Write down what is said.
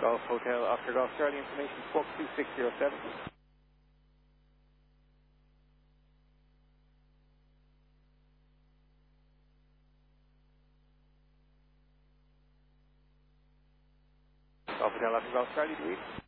Golf Hotel, Oscar Golf Charlie, information Squawk 2607. Golf Hotel, Oscar Golf Charlie, do we?